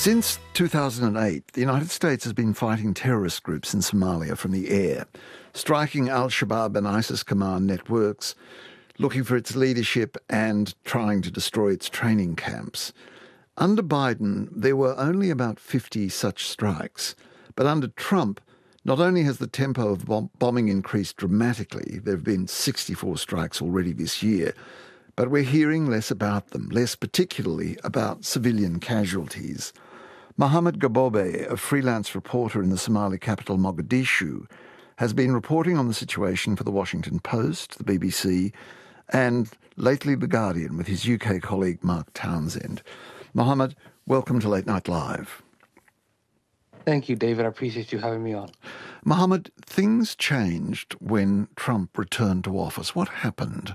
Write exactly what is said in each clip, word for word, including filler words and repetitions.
Since two thousand eight, the United States has been fighting terrorist groups in Somalia from the air, striking al-Shabaab and ISIS command networks, looking for its leadership and trying to destroy its training camps. Under Biden, there were only about fifty such strikes. But under Trump, not only has the tempo of bom- bombing increased dramatically, there have been sixty-four strikes already this year, but we're hearing less about them, less particularly about civilian casualties. Mohammed Gabobe, a freelance reporter in the Somali capital Mogadishu, has been reporting on the situation for The Washington Post, the B B C, and lately The Guardian with his U K colleague Mark Townsend. Mohammed, welcome to Late Night Live. Thank you, David. I appreciate you having me on. Mohammed, things changed when Trump returned to office. What happened?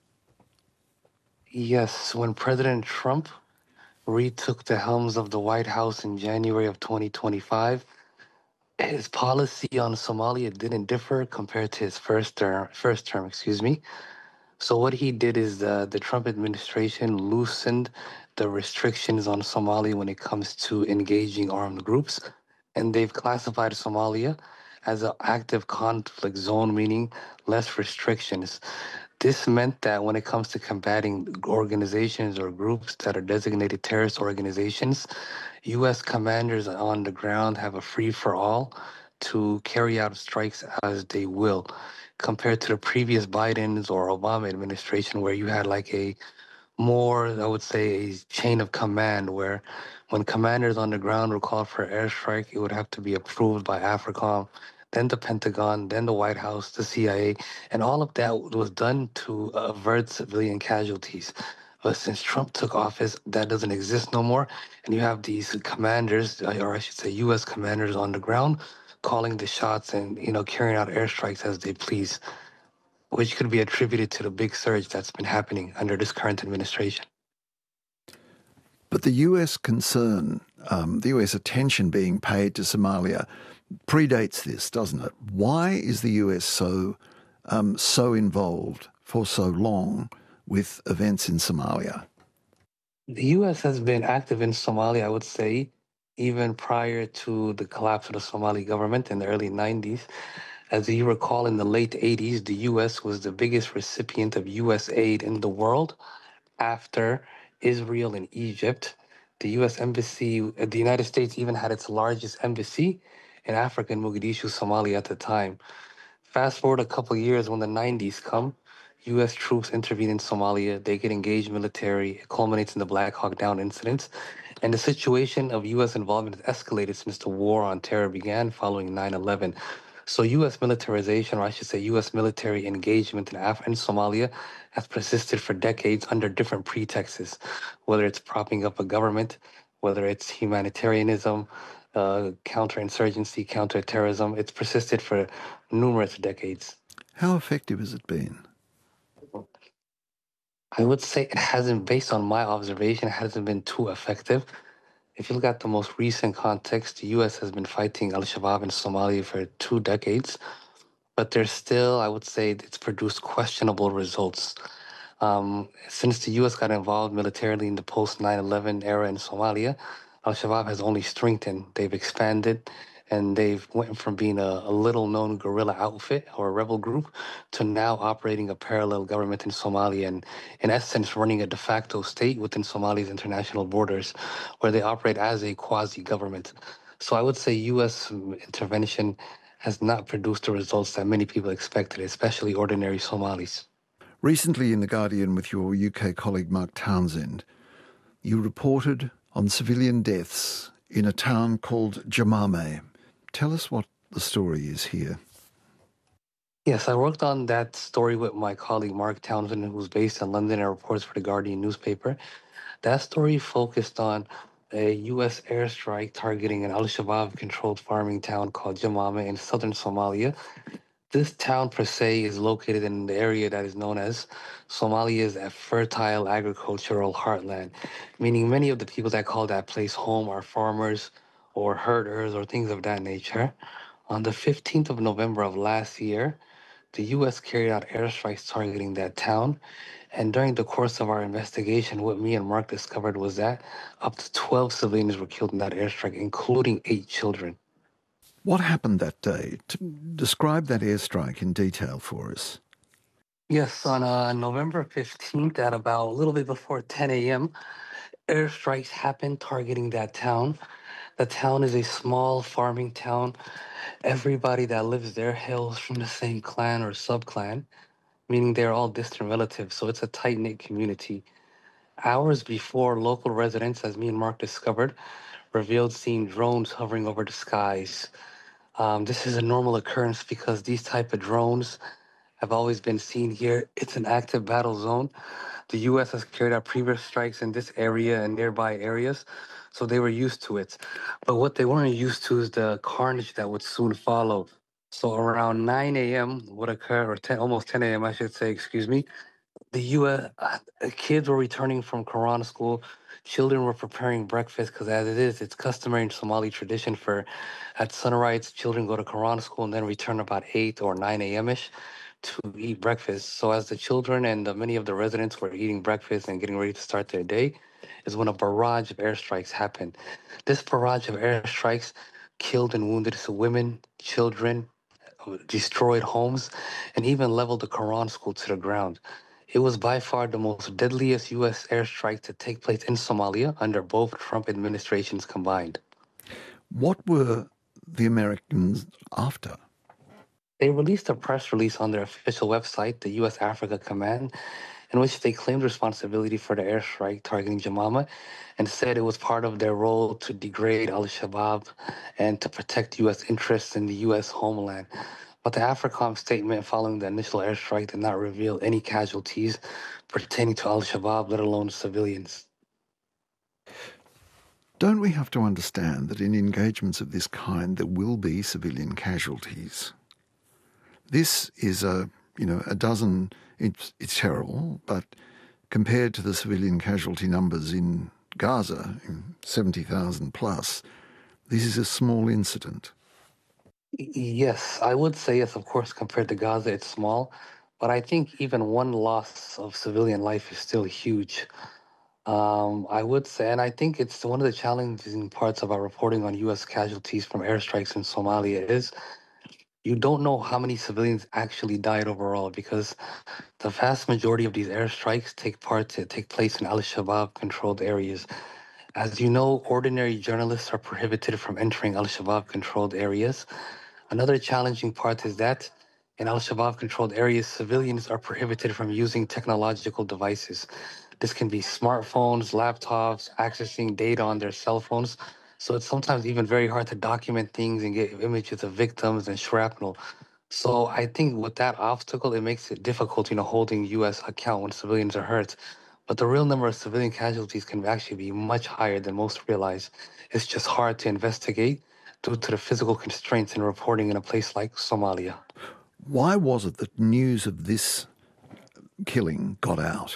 Yes, when President Trump retook the helms of the White House in January of twenty twenty-five, his policy on Somalia didn't differ compared to his first term. First term, excuse me. So what he did is uh, the Trump administration loosened the restrictions on Somalia when it comes to engaging armed groups, and they've classified Somalia as an active conflict zone, meaning less restrictions. This meant that when it comes to combating organizations or groups that are designated terrorist organizations, U S commanders on the ground have a free-for-all to carry out strikes as they will, compared to the previous Biden's or Obama administration, where you had like a more, I would say, a chain of command, where when commanders on the ground were called for airstrike, it would have to be approved by AFRICOM, then the Pentagon, then the White House, the C I A, and all of that was done to avert civilian casualties. But since Trump took office, that doesn't exist no more, and you have these commanders, or I should say U S commanders on the ground, calling the shots and, you know, carrying out airstrikes as they please, which could be attributed to the big surge that's been happening under this current administration. But the U S concern, um, the U S attention being paid to Somalia predates this, doesn't it? Why is the U S so um, so involved for so long with events in Somalia? The U S has been active in Somalia, I would say, even prior to the collapse of the Somali government in the early nineties. As you recall, in the late eighties, the U S was the biggest recipient of U S aid in the world after Israel and Egypt. The U S Embassy, uh, the United States even had its largest embassy in Africa, in Mogadishu, Somalia at the time. Fast forward a couple of years, when the nineties come, U S troops intervene in Somalia. They get engaged military. It culminates in the Black Hawk Down incidents. And the situation of U S involvement has escalated since the war on terror began following nine eleven. So U S militarization, or I should say U S military engagement in Af- in Somalia, has persisted for decades under different pretexts, whether it's propping up a government, whether it's humanitarianism, uh, counterinsurgency, counterterrorism. It's persisted for numerous decades. How effective has it been? I would say it hasn't, based on my observation, it hasn't been too effective. If you look at the most recent context, the U S has been fighting Al Shabaab in Somalia for two decades, but there's still, I would say, it's produced questionable results. Um, since the U S got involved militarily in the post nine eleven era in Somalia, Al Shabaab has only strengthened. They've expanded, and they've went from being a, a little known guerrilla outfit or a rebel group to now operating a parallel government in Somalia, and in essence running a de facto state within Somalia's international borders, where they operate as a quasi-government. So I would say U S intervention has not produced the results that many people expected, especially ordinary Somalis. Recently in The Guardian with your U K colleague Mark Townsend, you reported on civilian deaths in a town called Jamame. Tell us what the story is here. Yes, I worked on that story with my colleague Mark Townsend, who's based in London and reports for the Guardian newspaper. That story focused on a U S airstrike targeting an Al Shabaab controlled farming town called Jamame in southern Somalia. This town, per se, is located in the area that is known as Somalia's a fertile agricultural heartland, meaning many of the people that call that place home are farmers or herders or things of that nature. On the fifteenth of November of last year, the U S carried out airstrikes targeting that town. And during the course of our investigation, what me and Mark discovered was that up to twelve civilians were killed in that airstrike, including eight children. What happened that day? To describe that airstrike in detail for us. Yes, on uh, November fifteenth at about a little bit before ten a m, airstrikes happened targeting that town. The town is a small farming town. Everybody that lives there hails from the same clan or sub-clan, meaning they're all distant relatives, so it's a tight-knit community. Hours before, local residents, as me and Mark discovered, revealed seeing drones hovering over the skies. Um, this is a normal occurrence because these type of drones have always been seen here. It's an active battle zone. The U S has carried out previous strikes in this area and nearby areas, so they were used to it. But what they weren't used to is the carnage that would soon follow. So around nine a m would occur, or ten, almost ten a m, I should say, excuse me. The U S uh, kids were returning from Quran school. Children were preparing breakfast because, as it is, it's customary in Somali tradition for at sunrise, children go to Quran school and then return about eight or nine a m ish to eat breakfast. So, as the children and uh, many of the residents were eating breakfast and getting ready to start their day, is when a barrage of airstrikes happened. This barrage of airstrikes killed and wounded women, children, destroyed homes, and even leveled the Quran school to the ground. It was by far the most deadliest U S airstrike to take place in Somalia under both Trump administrations combined. What were the Americans after? They released a press release on their official website, the U S Africa Command, in which they claimed responsibility for the airstrike targeting Jamama and said it was part of their role to degrade Al Shabaab and to protect U S interests in the U S homeland. But the AFRICOM statement following the initial airstrike did not reveal any casualties pertaining to Al Shabaab, let alone civilians. Don't we have to understand that in engagements of this kind there will be civilian casualties? This is a, you know, a dozen, it's, it's terrible, but compared to the civilian casualty numbers in Gaza, seventy thousand plus, this is a small incident. Yes, I would say yes, of course, compared to Gaza, it's small. But I think even one loss of civilian life is still huge. Um, I would say, and I think it's one of the challenging parts of our reporting on U S casualties from airstrikes in Somalia is you don't know how many civilians actually died overall because the vast majority of these airstrikes take part to take place in Al-Shabaab controlled areas. As you know, ordinary journalists are prohibited from entering Al-Shabaab controlled areas. Another challenging part is that in Al Shabaab controlled areas, civilians are prohibited from using technological devices. This can be smartphones, laptops, accessing data on their cell phones. So it's sometimes even very hard to document things and get images of victims and shrapnel. So I think with that obstacle, it makes it difficult, you know, holding U S account when civilians are hurt. But the real number of civilian casualties can actually be much higher than most realize. It's just hard to investigate due to the physical constraints in reporting in a place like Somalia. Why was it that news of this killing got out?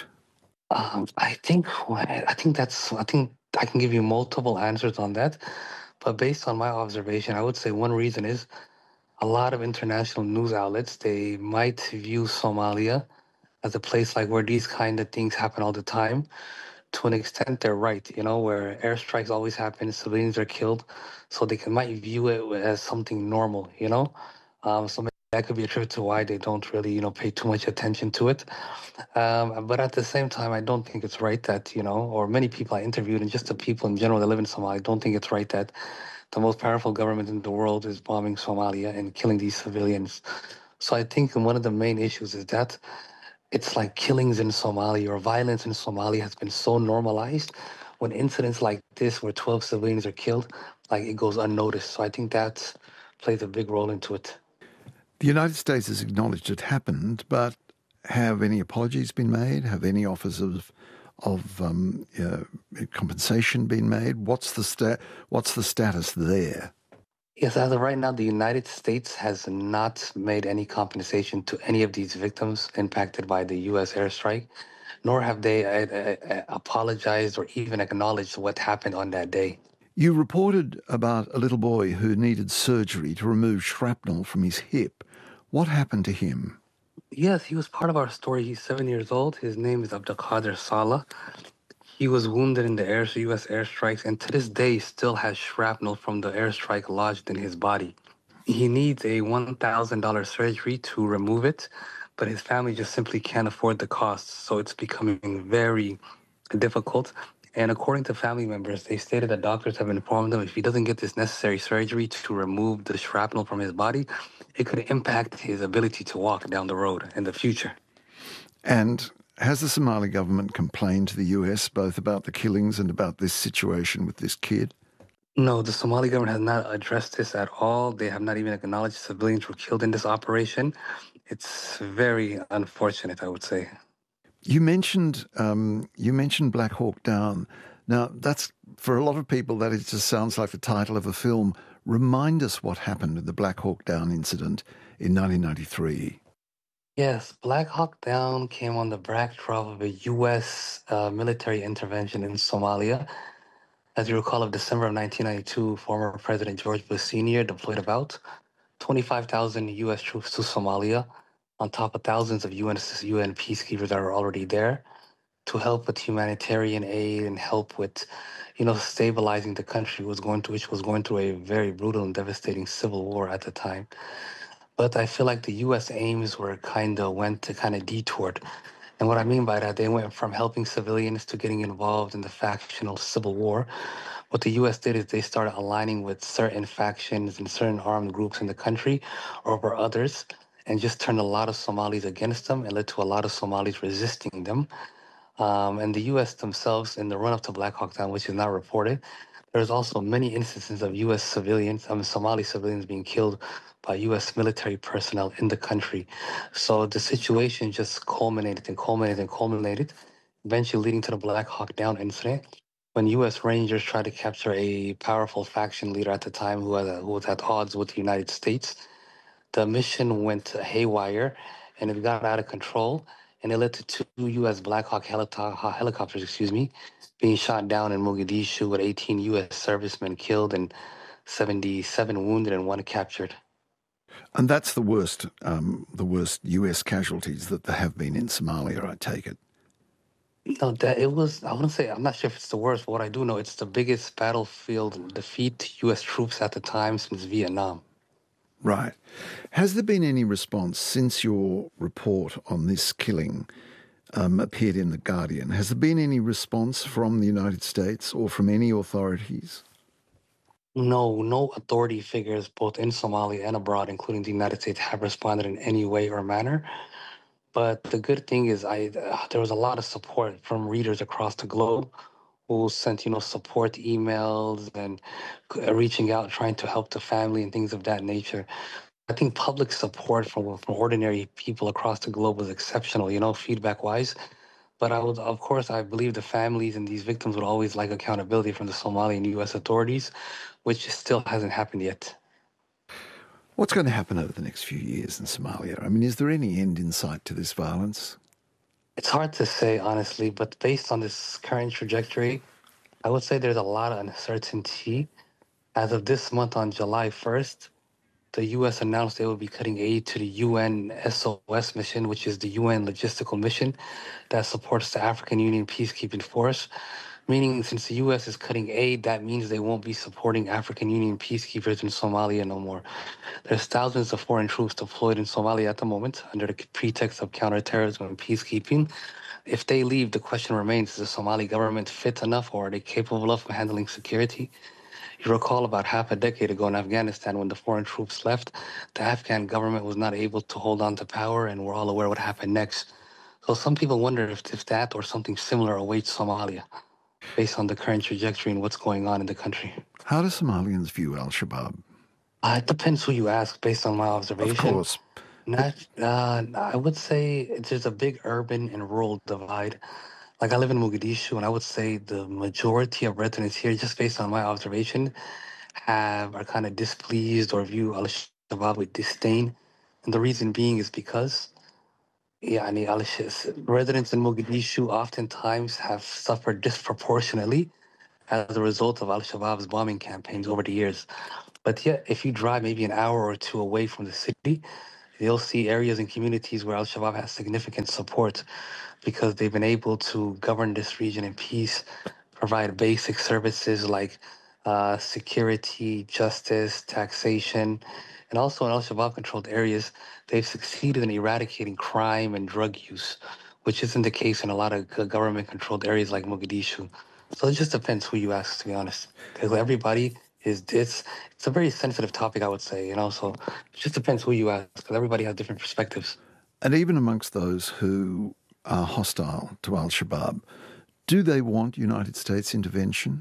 Um, I think I think that's I think I can give you multiple answers on that, but based on my observation, I would say one reason is a lot of international news outlets they might view Somalia as a place like where these kind of things happen all the time. To an extent, they're right. You know, where airstrikes always happen, civilians are killed, so they can might view it as something normal. You know, um, so maybe that could be attributed to why they don't really, you know, pay too much attention to it. Um, but at the same time, I don't think it's right that, you know, or many people I interviewed and just the people in general that live in Somalia, I don't think it's right that the most powerful government in the world is bombing Somalia and killing these civilians. So I think one of the main issues is that it's like killings in Somalia or violence in Somalia has been so normalized when incidents like this where twelve civilians are killed, like it goes unnoticed. So I think that plays a big role into it. The United States has acknowledged it happened, but have any apologies been made? Have any offers of of um, uh, compensation been made? What's the sta- What's the status there? Yes, as of right now, the United States has not made any compensation to any of these victims impacted by the U S airstrike, nor have they uh, uh, apologized or even acknowledged what happened on that day. You reported about a little boy who needed surgery to remove shrapnel from his hip. What happened to him? Yes, he was part of our story. He's seven years old. His name is Abdulkader Salah. He was wounded in the air, U S airstrikes, and to this day still has shrapnel from the airstrike lodged in his body. He needs a one thousand dollars surgery to remove it, but his family just simply can't afford the costs, so it's becoming very difficult. And according to family members, they stated that doctors have informed him if he doesn't get this necessary surgery to remove the shrapnel from his body, it could impact his ability to walk down the road in the future. And has the Somali government complained to the U S both about the killings and about this situation with this kid? No, the Somali government has not addressed this at all. They have not even acknowledged civilians were killed in this operation. It's very unfortunate, I would say. You mentioned um, you mentioned Black Hawk Down. Now, that's for a lot of people that it just sounds like the title of a film. Remind us what happened in the Black Hawk Down incident in nineteen ninety-three. Yes, Black Hawk Down came on the backdrop of a U S uh, military intervention in Somalia. As you recall, of December of nineteen ninety-two, former President George Bush Senior deployed about twenty-five thousand U S troops to Somalia, on top of thousands of U N, U N peacekeepers that were already there, to help with humanitarian aid and help with, you know, stabilizing the country was going to, which was going through a very brutal and devastating civil war at the time. But I feel like the U S aims were kind of went to kind of detoured. And what I mean by that, they went from helping civilians to getting involved in the factional civil war. What the U S did is they started aligning with certain factions and certain armed groups in the country over others, and just turned a lot of Somalis against them and led to a lot of Somalis resisting them. Um, and the U S themselves, in the run up to Black Hawk Down, which is not reported, there's also many instances of U S civilians, I mean, Somali civilians being killed by U S military personnel in the country. So the situation just culminated and culminated and culminated, eventually leading to the Black Hawk Down incident, when U S Rangers tried to capture a powerful faction leader at the time who, had, who was at odds with the United States. The mission went haywire and it got out of control, and it led to two U S Black Hawk helico- helicopters, excuse me, being shot down in Mogadishu, with eighteen U S servicemen killed and seventy-seven wounded and one captured. And that's the worst, um, the worst U S casualties that there have been in Somalia, I take it. No, that it was. I wouldn't say. I'm not sure if it's the worst, but what I do know, it's the biggest battlefield defeat to U S troops at the time since Vietnam. Right. Has there been any response since your report on this killing um, appeared in The Guardian? Has there been any response from the United States or from any authorities? No, no authority figures, both in Somalia and abroad, including the United States, have responded in any way or manner. But the good thing is, I uh, there was a lot of support from readers across the globe who sent, you know, support emails and uh, reaching out, trying to help the family and things of that nature. I think public support from from ordinary people across the globe was exceptional, you know, feedback wise. But I would, of course, I believe the families and these victims would always like accountability from the Somali and U S authorities, which still hasn't happened yet. What's going to happen over the next few years in Somalia? I mean, is there any end in sight to this violence? It's hard to say, honestly, but based on this current trajectory, I would say there's a lot of uncertainty. As of this month, on July first, the U S announced they will be cutting aid to the U N S O S mission, which is the U N logistical mission that supports the African Union peacekeeping force. Meaning, since the U S is cutting aid, that means they won't be supporting African Union peacekeepers in Somalia no more. There's thousands of foreign troops deployed in Somalia at the moment under the pretext of counterterrorism and peacekeeping. If they leave, the question remains, is the Somali government fit enough, or are they capable of handling security? You recall about half a decade ago in Afghanistan, when the foreign troops left, the Afghan government was not able to hold on to power, and we're all aware what happened next. So some people wonder if, if that or something similar awaits Somalia, based on the current trajectory and what's going on in the country. How do Somalians view Al Shabaab? Uh, it depends who you ask, based on my Of observation. course. Not, uh, I would say there's a big urban and rural divide. Like, I live in Mogadishu, and I would say the majority of residents here, just based on my observation, have are kind of displeased or view Al Shabaab with disdain. And the reason being is because, yeah, I mean, Al residents in Mogadishu oftentimes have suffered disproportionately as a result of Al Shabaab's bombing campaigns over the years. But yet, if you drive maybe an hour or two away from the city, you'll see areas and communities where Al-Shabaab has significant support because they've been able to govern this region in peace, provide basic services like uh, security, justice, taxation, and also in Al-Shabaab controlled areas, they've succeeded in eradicating crime and drug use, which isn't the case in a lot of government controlled areas like Mogadishu. So it just depends who you ask, to be honest. Because everybody is it's it's a very sensitive topic, I would say. You know, so it just depends who you ask, because everybody has different perspectives. And even amongst those who are hostile to Al-Shabaab, do they want United States intervention?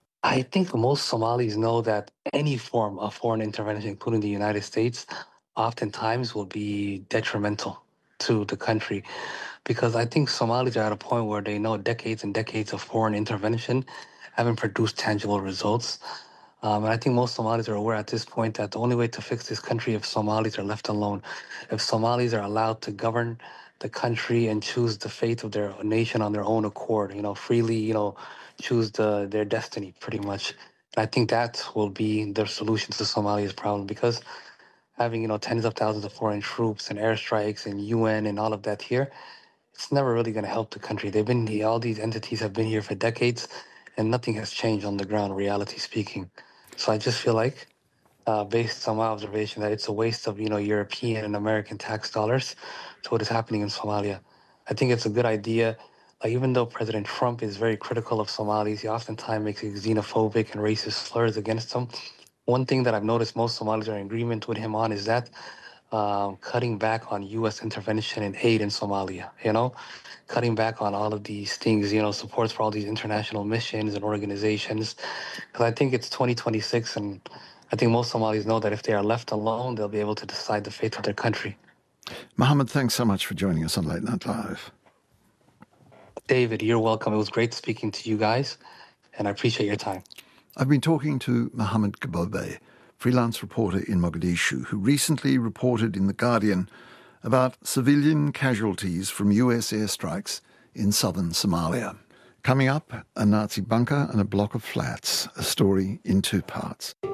I think most Somalis know that any form of foreign intervention, including the United States, oftentimes will be detrimental to the country. Because I think Somalis are at a point where they know decades and decades of foreign intervention haven't produced tangible results. Um, and I think most Somalis are aware at this point that the only way to fix this country if Somalis are left alone, if Somalis are allowed to govern the country and choose the fate of their nation on their own accord, you know, freely, you know, choose the, their destiny pretty much. And I think that will be the solution to Somalia's problem, because having, you know, tens of thousands of foreign troops and airstrikes and U N and all of that here, it's never really going to help the country. They've been here, all these entities have been here for decades, and nothing has changed on the ground, reality speaking. So I just feel like, uh, based on my observation, that it's a waste of, you know, European and American tax dollars to what is happening in Somalia. I think it's a good idea. Like, even though President Trump is very critical of Somalis, he oftentimes makes xenophobic and racist slurs against them. One thing that I've noticed most Somalis are in agreement with him on is that um, cutting back on U S intervention and aid in Somalia, you know, cutting back on all of these things, you know, supports for all these international missions and organizations. Because I think it's twenty twenty-six, and I think most Somalis know that if they are left alone, they'll be able to decide the fate of their country. Mohammed, thanks so much for joining us on Late Night Live. David, you're welcome. It was great speaking to you guys, and I appreciate your time. I've been talking to Mohammed Kabobe, freelance reporter in Mogadishu, who recently reported in The Guardian about civilian casualties from U S airstrikes in southern Somalia. Coming up, a Nazi bunker and a block of flats, a story in two parts.